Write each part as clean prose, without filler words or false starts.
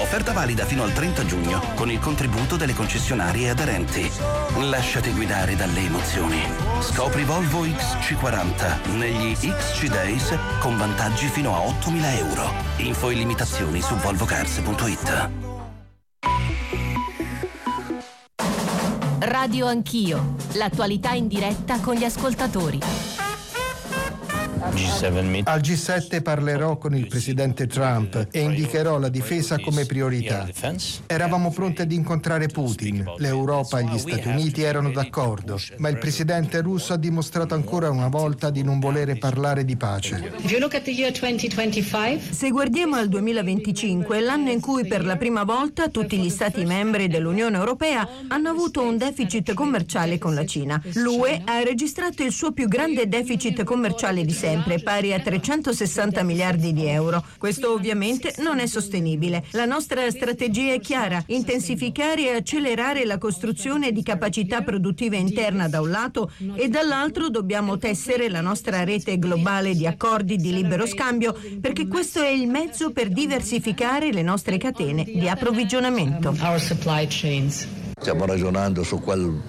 Offerta valida fino al 30 giugno con il contributo delle concessionarie aderenti. Lasciati guidare dalle emozioni. Scopri Volvo XC40 negli XC Days con vantaggi fino a 8.000 euro. Info e limitazioni su volvocars.it. Radio Anch'io, l'attualità in diretta con gli ascoltatori. Al G7 parlerò con il presidente Trump e indicherò la difesa come priorità. Eravamo pronti ad incontrare Putin, l'Europa e gli Stati Uniti erano d'accordo, ma il presidente russo ha dimostrato ancora una volta di non volere parlare di pace. Se guardiamo al 2025, l'anno in cui per la prima volta tutti gli Stati membri dell'Unione Europea hanno avuto un deficit commerciale con la Cina. L'UE ha registrato il suo più grande deficit commerciale di sempre, pari a 360 miliardi di euro. Questo ovviamente non è sostenibile. La nostra strategia è chiara: intensificare e accelerare la costruzione di capacità produttiva interna da un lato e dall'altro dobbiamo tessere la nostra rete globale di accordi di libero scambio, perché questo è il mezzo per diversificare le nostre catene di approvvigionamento. Stiamo ragionando sui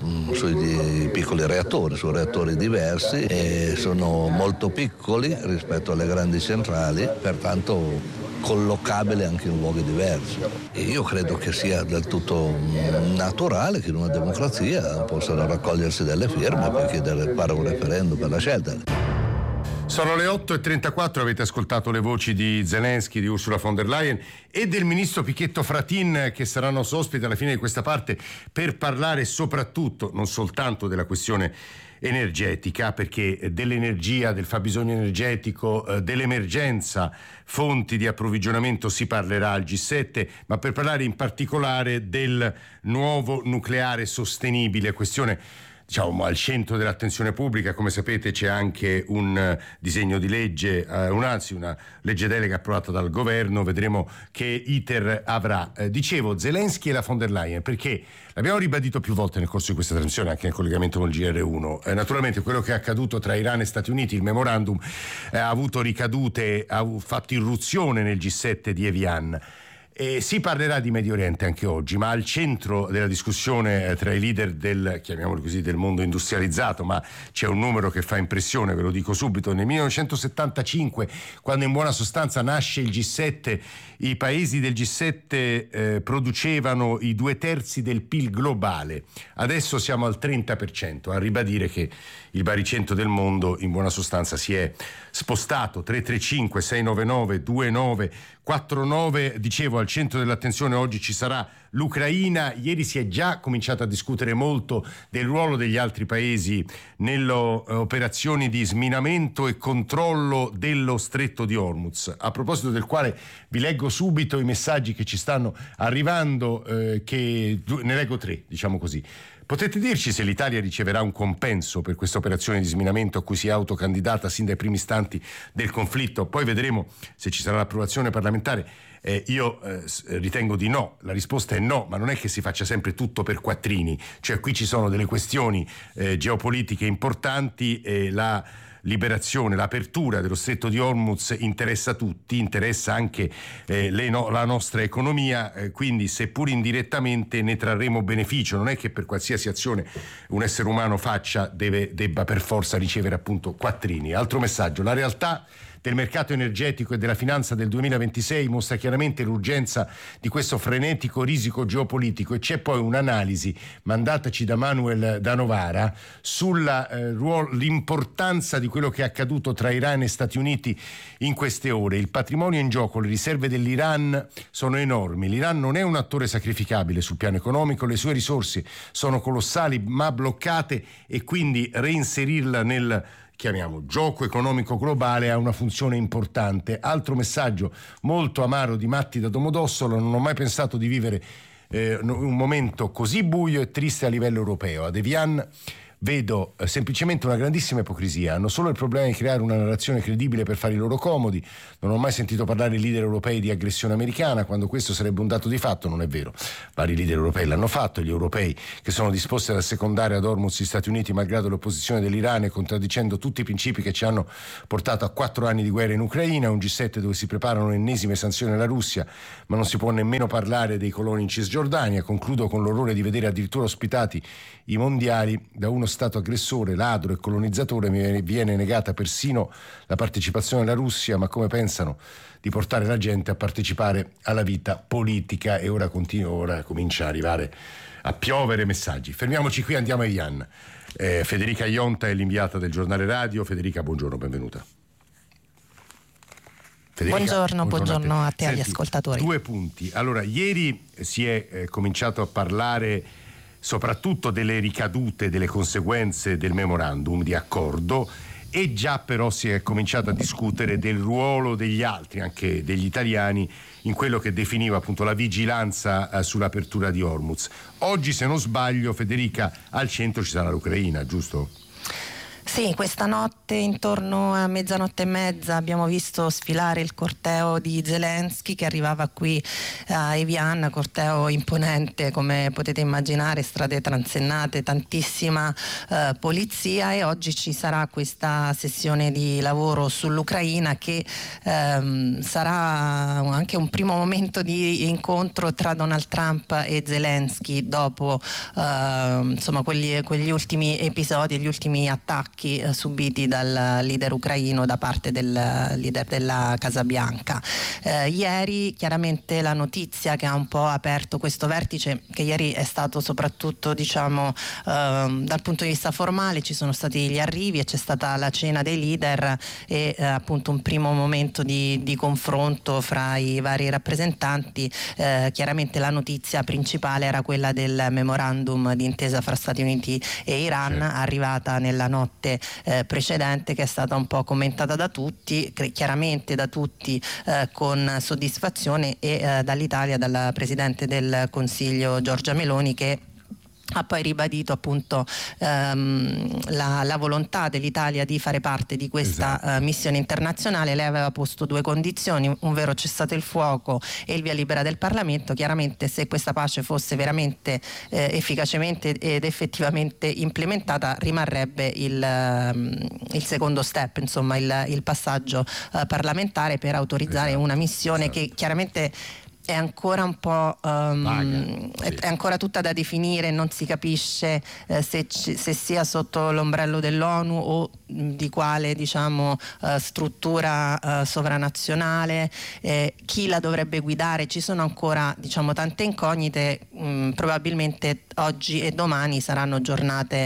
piccoli reattori, su reattori diversi, e sono molto piccoli rispetto alle grandi centrali, pertanto collocabili anche in luoghi diversi. E io credo che sia del tutto naturale che in una democrazia possano raccogliersi delle firme per chiedere, fare un referendum per la scelta. Sono le 8:34, avete ascoltato le voci di Zelensky, di Ursula von der Leyen e del ministro Pichetto Fratin, che saranno ospiti alla fine di questa parte per parlare soprattutto, non soltanto della questione energetica, perché dell'energia, del fabbisogno energetico, dell'emergenza fonti di approvvigionamento si parlerà al G7, ma per parlare in particolare del nuovo nucleare sostenibile, questione diciamo al centro dell'attenzione pubblica. Come sapete c'è anche un disegno di legge, una legge delega approvata dal governo, vedremo che iter avrà. Dicevo Zelensky e la von der Leyen, perché l'abbiamo ribadito più volte nel corso di questa trasmissione, anche nel collegamento con il GR1. Naturalmente quello che è accaduto tra Iran e Stati Uniti, il memorandum, ha avuto ricadute, ha fatto irruzione nel G7 di Evian. E si parlerà di Medio Oriente anche oggi, ma al centro della discussione tra i leader del, chiamiamolo così, del mondo industrializzato, ma c'è un numero che fa impressione, ve lo dico subito: nel 1975, quando in buona sostanza nasce il G7, i paesi del G7 producevano i 2/3 del PIL globale. Adesso siamo al 30%, a ribadire che il baricentro del mondo in buona sostanza si è spostato. 335 699 2949. Dicevo, al centro dell'attenzione oggi ci sarà l'Ucraina. Ieri si è già cominciato a discutere molto del ruolo degli altri paesi nelle operazioni di sminamento e controllo dello stretto di Hormuz, a proposito del quale vi leggo subito i messaggi che ci stanno arrivando, che ne leggo 3, diciamo così. Potete dirci se l'Italia riceverà un compenso per questa operazione di sminamento a cui si è autocandidata sin dai primi istanti del conflitto? Poi vedremo se ci sarà l'approvazione parlamentare. Io ritengo di no. La risposta è no, ma non è che si faccia sempre tutto per quattrini. Cioè qui ci sono delle questioni geopolitiche importanti, la liberazione, l'apertura dello stretto di Hormuz interessa tutti, interessa anche la nostra economia, quindi seppur indirettamente ne trarremo beneficio. Non è che per qualsiasi azione un essere umano faccia debba per forza ricevere appunto quattrini. Altro messaggio: la realtà del mercato energetico e della finanza del 2026 mostra chiaramente l'urgenza di questo frenetico risico geopolitico, e c'è poi un'analisi mandataci da Manuel da Novara sulla l'importanza di quello che è accaduto tra Iran e Stati Uniti in queste ore. Il patrimonio in gioco, le riserve dell'Iran sono enormi. L'Iran non è un attore sacrificabile sul piano economico, le sue risorse sono colossali ma bloccate, e quindi reinserirla nel gioco economico globale ha una funzione importante. Altro messaggio molto amaro di Matti da Domodossola: non ho mai pensato di vivere un momento così buio e triste a livello europeo. Ad Evian vedo semplicemente una grandissima ipocrisia. Hanno solo il problema di creare una narrazione credibile per fare i loro comodi. Non ho mai sentito parlare i leader europei di aggressione americana, quando questo sarebbe un dato di fatto. Non è vero. Vari leader europei l'hanno fatto, gli europei che sono disposti ad assecondare ad Hormuz gli Stati Uniti malgrado l'opposizione dell'Iran e contraddicendo tutti i principi che ci hanno portato a 4 anni di guerra in Ucraina, un G7 dove si preparano ennesime sanzioni alla Russia, ma non si può nemmeno parlare dei coloni in Cisgiordania. Concludo con l'orrore di vedere addirittura ospitati i mondiali da uno Stato aggressore, ladro e colonizzatore. Mi viene negata persino la partecipazione alla Russia, ma come pensano di portare la gente a partecipare alla vita politica? E ora comincia a arrivare, a piovere messaggi. Fermiamoci qui, andiamo a Ian. Federica Ionta è l'inviata del giornale radio. Federica, buongiorno, benvenuta. Federica, buongiorno a te. Senti, agli ascoltatori. 2 punti. Allora, ieri si è cominciato a parlare soprattutto delle ricadute, delle conseguenze del memorandum di accordo, e già però si è cominciato a discutere del ruolo degli altri, anche degli italiani, in quello che definiva appunto la vigilanza sull'apertura di Hormuz. Oggi, se non sbaglio, Federica, al centro ci sarà l'Ucraina, giusto? Sì, questa notte intorno a 00:30 abbiamo visto sfilare il corteo di Zelensky che arrivava qui a Evian, corteo imponente come potete immaginare, strade transennate, tantissima polizia, e oggi ci sarà questa sessione di lavoro sull'Ucraina che sarà anche un primo momento di incontro tra Donald Trump e Zelensky dopo quegli ultimi episodi, gli ultimi attacchi subiti dal leader ucraino da parte del leader della Casa Bianca. Ieri chiaramente la notizia che ha un po' aperto questo vertice, che ieri è stato soprattutto dal punto di vista formale, ci sono stati gli arrivi e c'è stata la cena dei leader e appunto un primo momento di confronto fra i vari rappresentanti. Chiaramente la notizia principale era quella del memorandum di intesa fra Stati Uniti e Iran, arrivata nella notte precedente, che è stata un po' commentata da tutti, chiaramente da tutti con soddisfazione, e dall'Italia, dalla Presidente del Consiglio Giorgia Meloni, che ha poi ribadito appunto la volontà dell'Italia di fare parte di questa missione internazionale. Lei aveva posto 2 condizioni: un vero cessate il fuoco e il via libera del Parlamento. Chiaramente, se questa pace fosse veramente efficacemente ed effettivamente implementata, rimarrebbe il secondo step, insomma il passaggio parlamentare per autorizzare una missione che chiaramente è ancora un po' è ancora tutta da definire, non si capisce se sia sotto l'ombrello dell'ONU o di quale struttura sovranazionale, chi la dovrebbe guidare. Ci sono ancora tante incognite. Probabilmente oggi e domani saranno giornate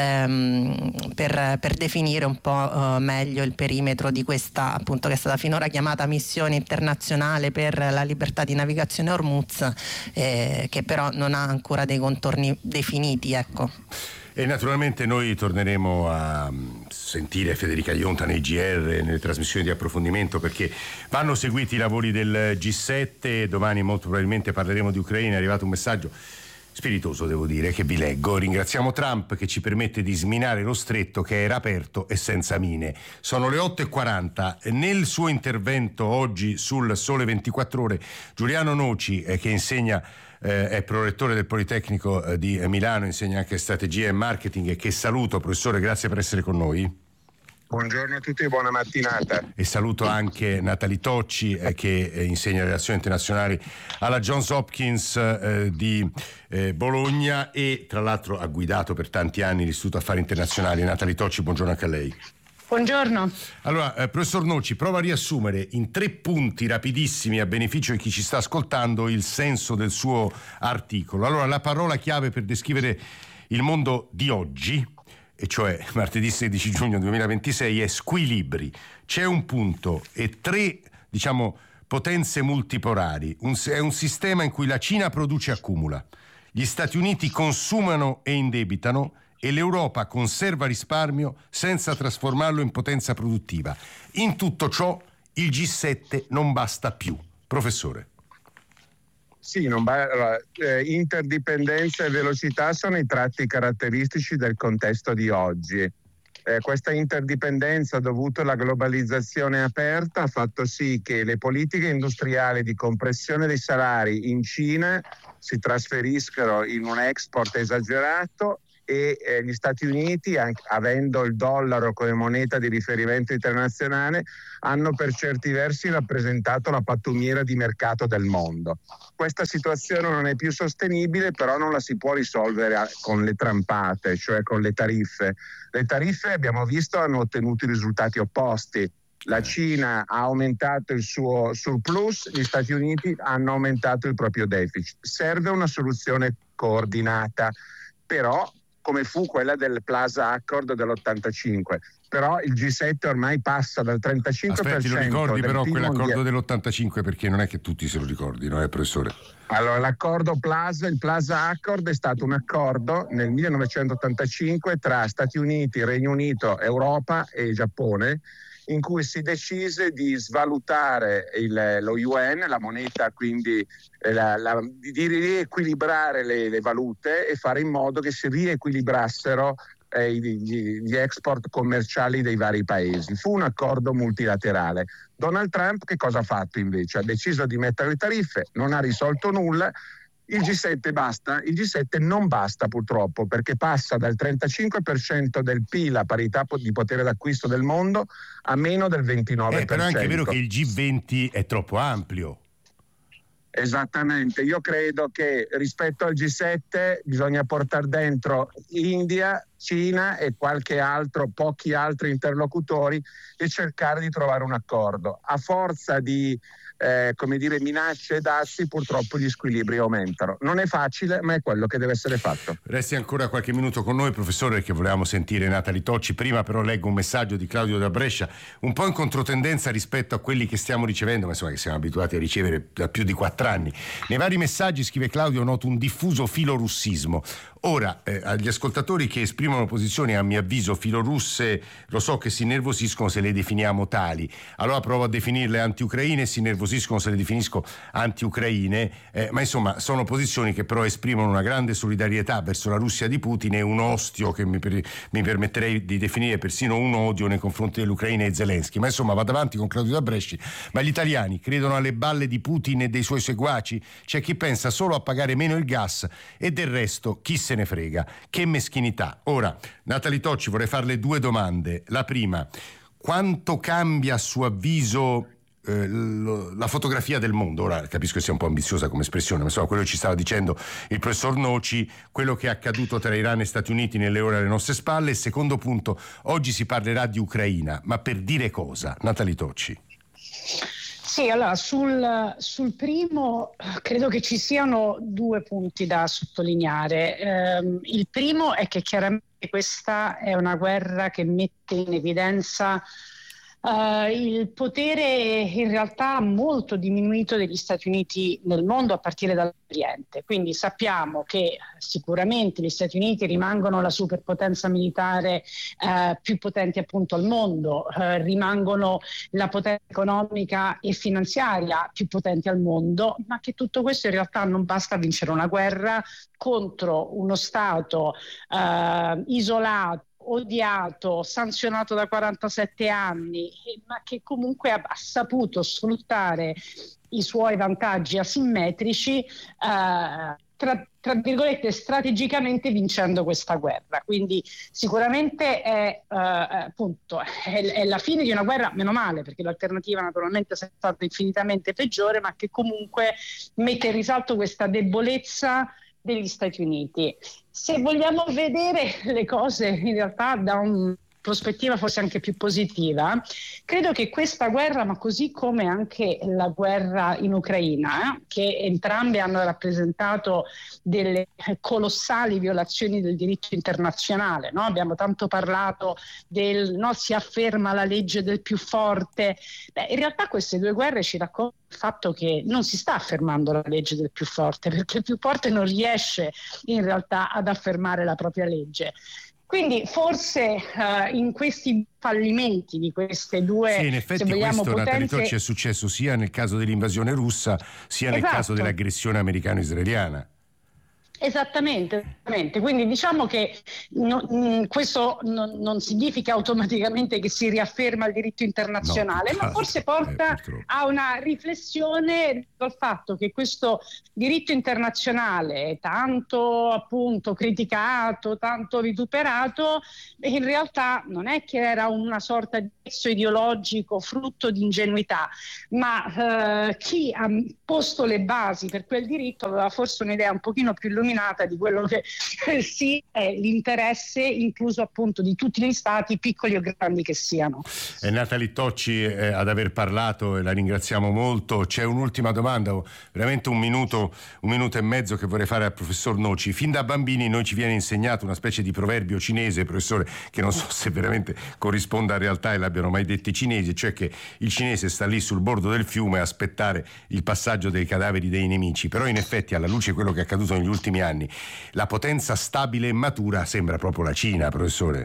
per definire un po' meglio il perimetro di questa, appunto, che è stata finora chiamata missione internazionale per la libertà di navigazione Hormuz, che però non ha ancora dei contorni definiti, ecco. E naturalmente noi torneremo a sentire Federica Ionta nei GR, nelle trasmissioni di approfondimento, perché vanno seguiti i lavori del G7. Domani molto probabilmente parleremo di Ucraina. È arrivato un messaggio spiritoso, devo dire, che vi leggo. Ringraziamo Trump che ci permette di sminare lo stretto che era aperto e senza mine. Sono le 8:40. Nel suo intervento oggi sul Sole 24 Ore, Giuliano Noci, che insegna, è prorettore del Politecnico di Milano, insegna anche strategia e marketing, e che saluto. Professore, grazie per essere con noi. Buongiorno a tutti e buona mattinata. E saluto anche Natali Tocci, che insegna relazioni internazionali alla Johns Hopkins di Bologna, e tra l'altro ha guidato per tanti anni l'Istituto Affari Internazionali. Natali Tocci, buongiorno anche a lei. Buongiorno. Allora, professor Noci, prova a riassumere in 3 punti rapidissimi, a beneficio di chi ci sta ascoltando, il senso del suo articolo. Allora, la parola chiave per descrivere il mondo di oggi, e cioè martedì 16 giugno 2026, è squilibri. C'è un punto e 3, potenze multipolari. È un sistema in cui la Cina produce e accumula, gli Stati Uniti consumano e indebitano, e l'Europa conserva risparmio senza trasformarlo in potenza produttiva. In tutto ciò il G7 non basta più. Professore. Sì, interdipendenza e velocità sono i tratti caratteristici del contesto di oggi. Questa interdipendenza dovuta alla globalizzazione aperta ha fatto sì che le politiche industriali di compressione dei salari in Cina si trasferiscano in un export esagerato e gli Stati Uniti, avendo il dollaro come moneta di riferimento internazionale, hanno per certi versi rappresentato la pattumiera di mercato del mondo. Questa situazione non è più sostenibile, però non la si può risolvere con le trampate, cioè con le tariffe. Le tariffe, abbiamo visto, hanno ottenuto i risultati opposti. La Cina ha aumentato il suo surplus, gli Stati Uniti hanno aumentato il proprio deficit. Serve una soluzione coordinata, però come fu quella del Plaza Accord dell'85. Però il G7 ormai passa dal 35%. Aspetti, lo ricordi però quell'accordo dell'85, perché non è che tutti se lo ricordino, professore? Allora, il Plaza Accord è stato un accordo nel 1985 tra Stati Uniti, Regno Unito, Europa e Giappone, in cui si decise di svalutare lo yuan, la moneta, quindi di riequilibrare le valute e fare in modo che si riequilibrassero gli export commerciali dei vari paesi. Fu un accordo multilaterale. Donald Trump che cosa ha fatto invece? Ha deciso di mettere le tariffe, non ha risolto nulla. Il G7 basta? Il G7 non basta purtroppo, perché passa dal 35% del PIL a parità di potere d'acquisto del mondo a meno del 29%. Però è anche vero che il G20 è troppo ampio. Esattamente, io credo che rispetto al G7 bisogna portare dentro India, Cina e pochi altri interlocutori e cercare di trovare un accordo. A forza di minacce e dazi, purtroppo gli squilibri aumentano. Non è facile, ma è quello che deve essere fatto. Resti ancora qualche minuto con noi, professore, perché volevamo sentire Natalie Tocci. Prima però leggo un messaggio di Claudio da Brescia, un po' in controtendenza rispetto a quelli che stiamo ricevendo, ma insomma che siamo abituati a ricevere da più di 4 anni. Nei vari messaggi, scrive Claudio, noto un diffuso filorussismo. Ora, agli ascoltatori che esprimono posizioni a mio avviso filorusse, lo so che si innervosiscono se le definiamo tali, allora provo a definirle anti-ucraine e si innervosiscono se le definisco anti-ucraine, ma insomma sono posizioni che però esprimono una grande solidarietà verso la Russia di Putin e un ostio che mi permetterei di definire persino un odio nei confronti dell'Ucraina e Zelensky. Ma insomma vado avanti con Claudio da Bresci. Ma gli italiani credono alle balle di Putin e dei suoi seguaci? C'è chi pensa solo a pagare meno il gas e del resto chi se ne frega. Che meschinità. Ora, Natalie Tocci, vorrei farle 2 domande. La prima, quanto cambia a suo avviso la fotografia del mondo? Ora capisco che sia un po' ambiziosa come espressione, ma insomma quello che ci stava dicendo il professor Noci, quello che è accaduto tra Iran e Stati Uniti nelle ore alle nostre spalle. Secondo punto, oggi si parlerà di Ucraina, ma per dire cosa? Natalie Tocci. Sì, allora sul primo credo che ci siano 2 punti da sottolineare. Il primo è che chiaramente questa è una guerra che mette in evidenza il potere in realtà molto diminuito degli Stati Uniti nel mondo a partire dall'Oriente. Quindi sappiamo che sicuramente gli Stati Uniti rimangono la superpotenza militare più potente appunto al mondo, rimangono la potenza economica e finanziaria più potente al mondo, ma che tutto questo in realtà non basta a vincere una guerra contro uno Stato isolato, odiato, sanzionato da 47 anni, ma che comunque ha saputo sfruttare i suoi vantaggi asimmetrici tra virgolette strategicamente vincendo questa guerra. Quindi sicuramente è la fine di una guerra, meno male, perché l'alternativa naturalmente è stata infinitamente peggiore, ma che comunque mette in risalto questa debolezza degli Stati Uniti. Se vogliamo vedere le cose in realtà da una prospettiva forse anche più positiva, credo che questa guerra, ma così come anche la guerra in Ucraina, che entrambe hanno rappresentato delle colossali violazioni del diritto internazionale, no? Abbiamo tanto parlato si afferma la legge del più forte. In realtà queste 2 guerre ci raccontano il fatto che non si sta affermando la legge del più forte, perché il più forte non riesce in realtà ad affermare la propria legge. Quindi forse in questi fallimenti di queste due, sì, in effetti se vogliamo, questo, potenze... Natalie Tocci, è successo sia nel caso dell'invasione russa sia nel caso dell'aggressione americano-israeliana. Esattamente, quindi diciamo che questo non significa automaticamente che si riafferma il diritto internazionale, ma forse porta a una riflessione sul fatto che questo diritto internazionale, tanto appunto criticato, tanto vituperato, in realtà non è che era una sorta di pezzo ideologico frutto di ingenuità, ma chi ha posto le basi per quel diritto aveva forse un'idea un pochino più illuminata di quello che sì è l'interesse, incluso appunto di tutti gli stati, piccoli o grandi che siano. Natalie Tocci ad aver parlato, e la ringraziamo molto. C'è un'ultima domanda, veramente un minuto e mezzo, che vorrei fare al professor Noci. Fin da bambini noi ci viene insegnato una specie di proverbio cinese, professore, che non so se veramente corrisponda a realtà e l'abbiano mai detto i cinesi, cioè che il cinese sta lì sul bordo del fiume a aspettare il passaggio dei cadaveri dei nemici. Però in effetti, alla luce di quello che è accaduto negli ultimi anni, la potenza stabile e matura sembra proprio la Cina, professore.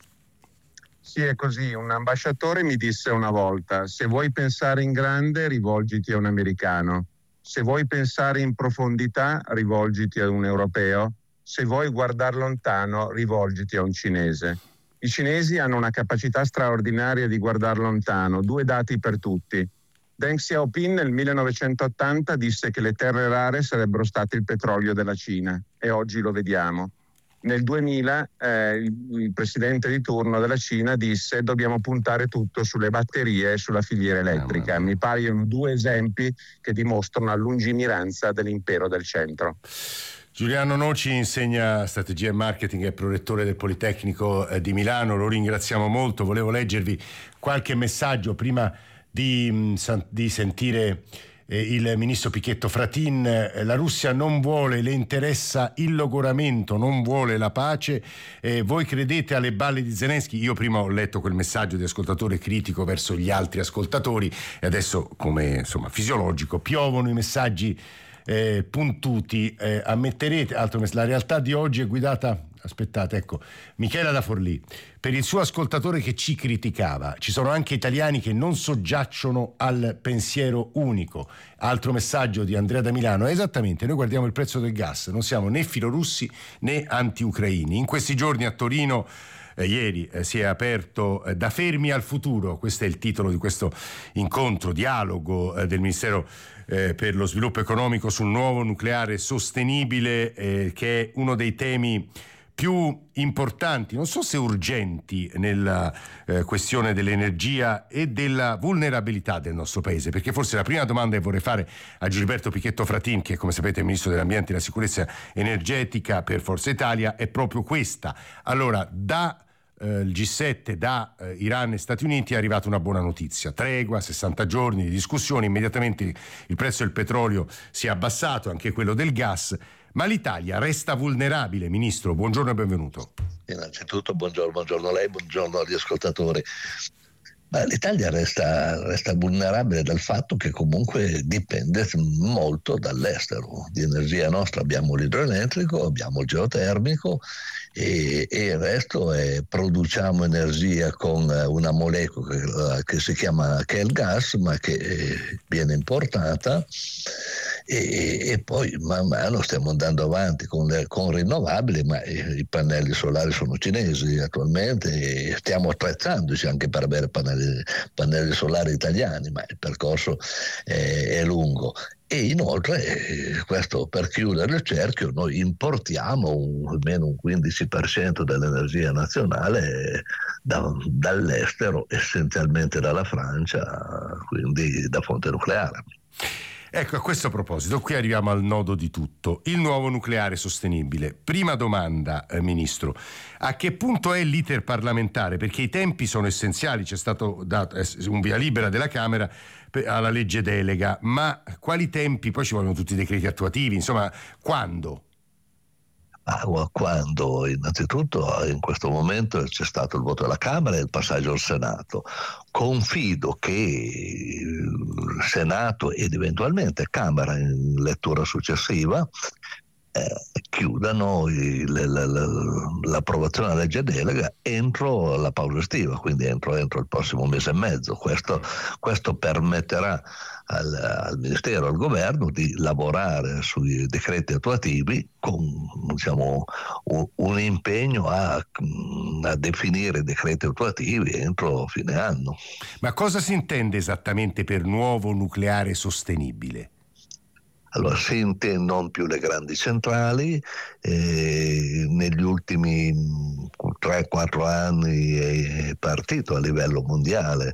Sì, è così. Un ambasciatore mi disse una volta: se vuoi pensare in grande, rivolgiti a un americano; se vuoi pensare in profondità, rivolgiti a un europeo; se vuoi guardare lontano, rivolgiti a un cinese. I cinesi hanno una capacità straordinaria di guardare lontano. 2 dati per tutti. Deng Xiaoping nel 1980 disse che le terre rare sarebbero state il petrolio della Cina, e oggi lo vediamo. Nel 2000 il presidente di turno della Cina disse: dobbiamo puntare tutto sulle batterie e sulla filiera elettrica. Mi paiono 2 esempi che dimostrano la lungimiranza dell'impero del centro. Giuliano Noci insegna strategia e marketing, è prorettore del Politecnico di Milano, lo ringraziamo molto. Volevo leggervi qualche messaggio prima di sentire il ministro Pichetto Fratin. La Russia non vuole, le interessa il logoramento, non vuole la pace. Voi credete alle balle di Zelensky? Io prima ho letto quel messaggio di ascoltatore critico verso gli altri ascoltatori e adesso, come insomma fisiologico, piovono i messaggi puntuti. Ammetterete, la realtà di oggi è guidata... Aspettate, ecco, Michela da Forlì: per il suo ascoltatore che ci criticava, ci sono anche italiani che non soggiacciono al pensiero unico. Altro messaggio di Andrea da Milano: esattamente, noi guardiamo il prezzo del gas, non siamo né filorussi né anti-ucraini. In questi giorni a Torino ieri si è aperto Da Fermi al futuro, questo è il titolo di questo incontro, dialogo del Ministero per lo sviluppo economico sul nuovo nucleare sostenibile, che è uno dei temi più importanti, non so se urgenti, nella questione dell'energia e della vulnerabilità del nostro paese. Perché forse la prima domanda che vorrei fare a Gilberto Pichetto Fratin, che come sapete è Ministro dell'Ambiente e della Sicurezza Energetica per Forza Italia, è proprio questa. Allora, il G7, da Iran e Stati Uniti è arrivata una buona notizia: tregua, 60 giorni di discussioni, immediatamente il prezzo del petrolio si è abbassato, anche quello del gas. Ma l'Italia resta vulnerabile, Ministro? Buongiorno e benvenuto. Innanzitutto buongiorno a lei, buongiorno agli ascoltatori. L'Italia resta vulnerabile dal fatto che comunque dipende molto dall'estero. Di energia nostra abbiamo l'idroelettrico, abbiamo il geotermico e il resto produciamo energia con una molecola che è il gas, ma che viene importata. E poi man mano stiamo andando avanti con rinnovabili, ma i pannelli solari sono cinesi attualmente e stiamo attrezzandoci anche per avere pannelli solari italiani, ma il percorso è lungo. E inoltre, questo per chiudere il cerchio, noi importiamo almeno un 15% dell'energia nazionale dall'estero, essenzialmente dalla Francia, quindi da fonte nucleare. Ecco, a questo proposito, qui arriviamo al nodo di tutto: il nuovo nucleare sostenibile. Prima domanda, Ministro: a che punto è l'iter parlamentare? Perché i tempi sono essenziali, c'è stato dato un via libera della Camera alla legge delega, ma quali tempi? Poi ci vogliono tutti i decreti attuativi, insomma, quando? Quando innanzitutto in questo momento c'è stato il voto della Camera e il passaggio al Senato. Confido che il Senato ed eventualmente Camera in lettura successiva chiudano l'approvazione della legge delega entro la pausa estiva, quindi entro il prossimo mese e mezzo. Questo permetterà al Ministero, al Governo, di lavorare sui decreti attuativi con, diciamo, un impegno a definire i decreti attuativi entro fine anno. Ma cosa si intende esattamente per nuovo nucleare sostenibile? Allora, si intende non più le grandi centrali, negli ultimi 3-4 anni è partito a livello mondiale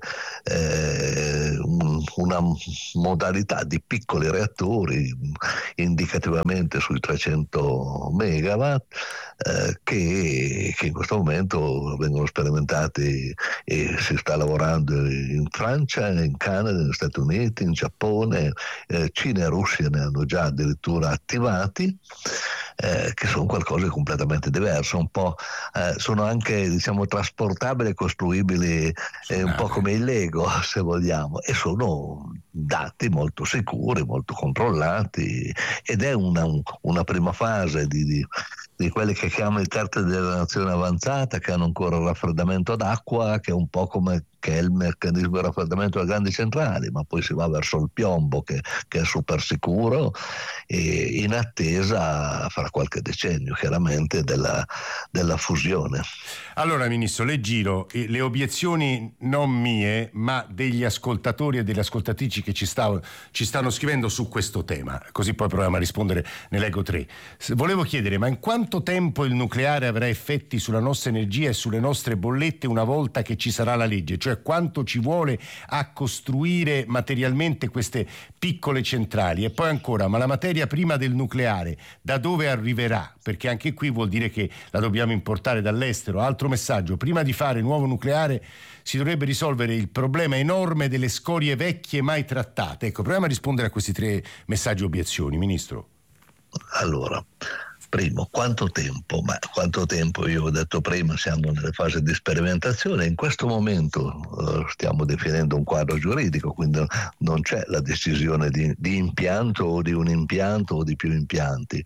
una modalità di piccoli reattori, indicativamente sui 300 megawatt, che in questo momento vengono sperimentati e si sta lavorando in Francia, in Canada, negli Stati Uniti, in Giappone, Cina e Russia ne hanno già addirittura attivati, che sono qualcosa di completamente diverso, un po' sono anche, diciamo, trasportabili e costruibili un po' come il Lego, se vogliamo, e sono dati molto sicuri, molto controllati, ed è una prima fase di quelli che chiamano il terza generazione avanzata, che hanno ancora il raffreddamento d'acqua, che è un po' come che è il meccanismo di raffreddamento delle grandi centrali, ma poi si va verso il piombo che è super sicuro, e in attesa fra qualche decennio chiaramente della fusione. Allora, Ministro, le giro le obiezioni non mie, ma degli ascoltatori e delle ascoltatrici che ci stanno scrivendo su questo tema, così poi proviamo a rispondere. Ne leggo 3. Volevo chiedere, ma in quanto tempo il nucleare avrà effetti sulla nostra energia e sulle nostre bollette una volta che ci sarà la legge? Cioè, quanto ci vuole a costruire materialmente queste piccole centrali? E poi ancora, ma la materia prima del nucleare da dove arriverà? Perché anche qui vuol dire che la dobbiamo importare dall'estero. Altro messaggio: prima di fare nuovo nucleare si dovrebbe risolvere il problema enorme delle scorie vecchie mai trattate. Ecco, proviamo a rispondere a questi 3 messaggi e obiezioni, Ministro. Allora, primo, quanto tempo? Ma quanto tempo? Io ho detto prima, siamo nelle fasi di sperimentazione. In questo momento stiamo definendo un quadro giuridico, quindi non c'è la decisione di impianto o di un impianto o di più impianti.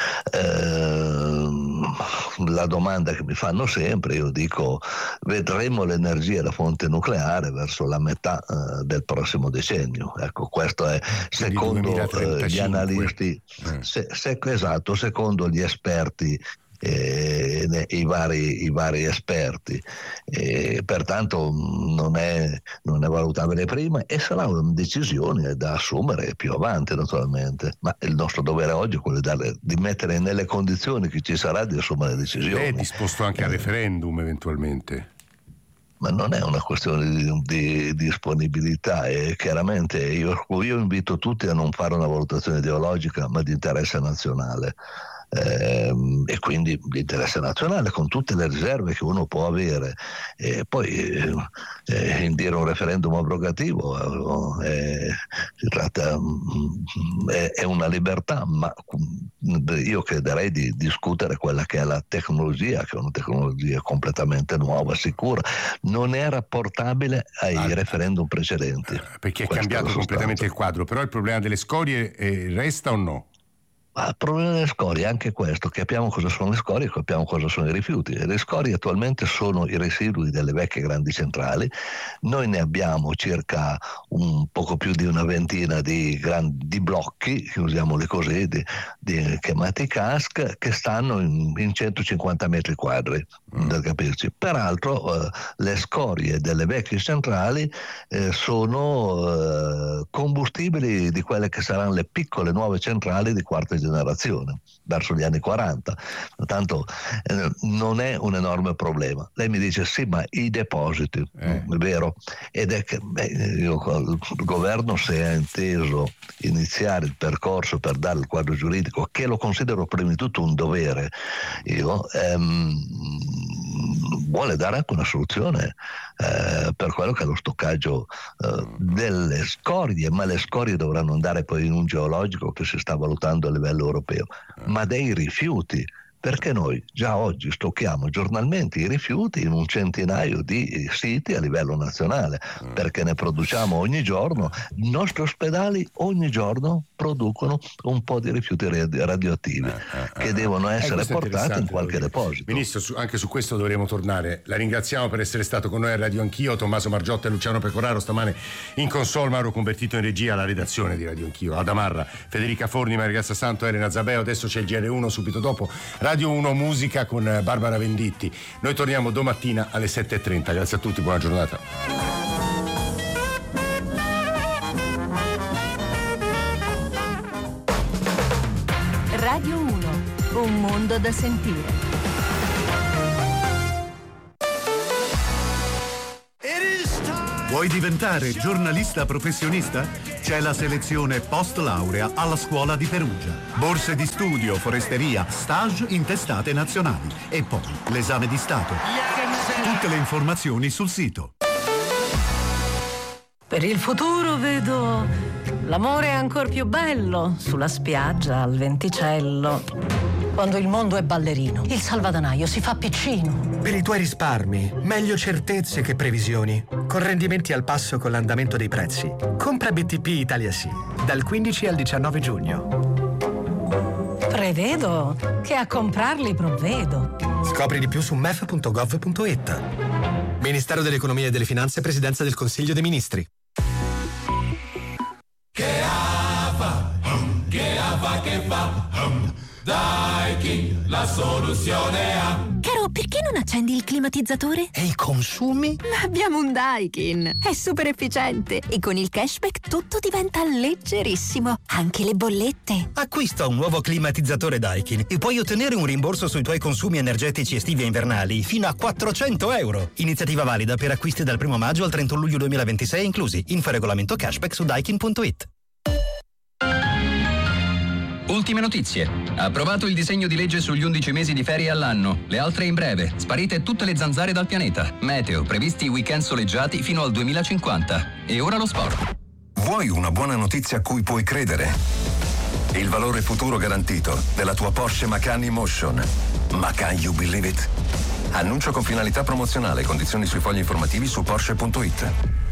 La domanda che mi fanno sempre, io dico, vedremo l'energia da fonte nucleare verso la metà del prossimo decennio. Ecco, questo è secondo gli analisti, esatto, secondo gli esperti, i vari esperti, pertanto non è valutabile prima, e sarà una decisione da assumere più avanti, naturalmente, ma il nostro dovere oggi è quello di mettere nelle condizioni chi ci sarà di assumere decisioni. Lei è disposto anche al referendum eventualmente? Ma non è una questione di disponibilità, e chiaramente io invito tutti a non fare una valutazione ideologica, ma di interesse nazionale. E quindi di interesse nazionale, con tutte le riserve che uno può avere. Poi indire un referendum abrogativo si tratta, è una libertà, ma io chiederei di discutere quella che è la tecnologia, che è una tecnologia completamente nuova, sicura, non è rapportabile ai referendum precedenti, perché è cambiato completamente il quadro. Però il problema delle scorie resta o no? Ma il problema delle scorie è anche questo: capiamo cosa sono le scorie, capiamo cosa sono i rifiuti. Le scorie attualmente sono i residui delle vecchie grandi centrali. Noi ne abbiamo circa un poco più di una ventina di blocchi, chiamiamoli così, chiamati cask, che stanno in 150 metri quadri, da capirci. Peraltro le scorie delle vecchie centrali sono combustibili di quelle che saranno le piccole nuove centrali di quarta generazione verso gli anni 40, tanto non è un enorme problema. Lei mi dice sì, ma i depositi, è vero, ed è che il governo, se ha inteso iniziare il percorso per dare il quadro giuridico, che lo considero prima di tutto un dovere, vuole dare anche una soluzione per quello che è lo stoccaggio delle scorie, ma le scorie dovranno andare poi in un geologico che si sta valutando a livello europeo, ma dei rifiuti Perché noi già oggi stocchiamo giornalmente i rifiuti in un centinaio di siti a livello nazionale, perché ne produciamo ogni giorno. I nostri ospedali ogni giorno producono un po' di rifiuti radioattivi che devono essere portati in qualche deposito. Ministro, anche su questo dovremo tornare. La ringraziamo per essere stato con noi a Radio Anch'io. Tommaso Margiotta e Luciano Pecoraro stamane in console, Mauro Convertito in regia, alla redazione di Radio Anch'io, Adamarra, Federica Forni, Maria Grazia Santo, Elena Zabeo. Adesso c'è il GR1, subito dopo Radio 1 Musica con Barbara Venditti. Noi torniamo domattina alle 7:30. Grazie a tutti, buona giornata. Radio 1, un mondo da sentire. Vuoi diventare giornalista professionista? C'è la selezione post laurea alla Scuola di Perugia. Borse di studio, foresteria, stage in testate nazionali e poi l'esame di Stato. Tutte le informazioni sul sito. Per il futuro vedo l'amore ancor più bello sulla spiaggia al venticello. Quando il mondo è ballerino, il salvadanaio si fa piccino. Per i tuoi risparmi, meglio certezze che previsioni. Con rendimenti al passo con l'andamento dei prezzi. Compra BTP Italia Sì, dal 15 al 19 giugno. Prevedo che a comprarli provvedo. Scopri di più su mef.gov.it. Ministero dell'Economia e delle Finanze, Presidenza del Consiglio dei Ministri. Che va. Daikin, la soluzione ha. Caro, perché non accendi il climatizzatore? E i consumi? Ma abbiamo un Daikin. È super efficiente e con il cashback tutto diventa leggerissimo, anche le bollette. Acquista un nuovo climatizzatore Daikin e puoi ottenere un rimborso sui tuoi consumi energetici estivi e invernali fino a €400. Iniziativa valida per acquisti dal 1 maggio al 31 luglio 2026 inclusi. Info regolamento cashback su daikin.it. Ultime notizie. Approvato il disegno di legge sugli 11 mesi di ferie all'anno. Le altre in breve. Sparite tutte le zanzare dal pianeta. Meteo. Previsti weekend soleggiati fino al 2050. E ora lo sport. Vuoi una buona notizia a cui puoi credere? Il valore futuro garantito della tua Porsche Macan E-Motion. Macan, you believe it? Annuncio con finalità promozionale. Condizioni sui fogli informativi su Porsche.it.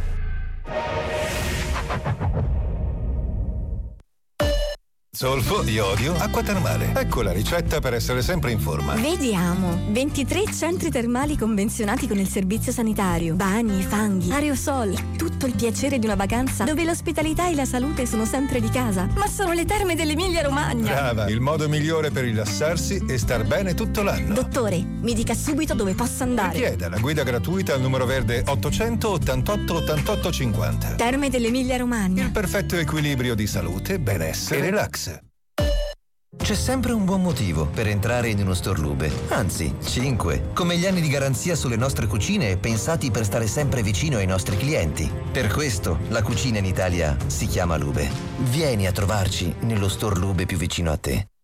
Zolfo, iodio, acqua termale. Ecco la ricetta per essere sempre in forma. Vediamo. 23 centri termali convenzionati con il servizio sanitario. Bagni, fanghi, aerosol. Tutto il piacere di una vacanza dove l'ospitalità e la salute sono sempre di casa. Ma sono le terme dell'Emilia Romagna. Brava, il modo migliore per rilassarsi e star bene tutto l'anno. Dottore, mi dica subito dove posso andare. Richieda la guida gratuita al numero verde 888 88 50. Terme dell'Emilia Romagna. Il perfetto equilibrio di salute, benessere e relax. C'è sempre un buon motivo per entrare in uno store Lube, anzi 5, come gli anni di garanzia sulle nostre cucine pensati per stare sempre vicino ai nostri clienti. Per questo la cucina in Italia si chiama Lube. Vieni a trovarci nello store Lube più vicino a te.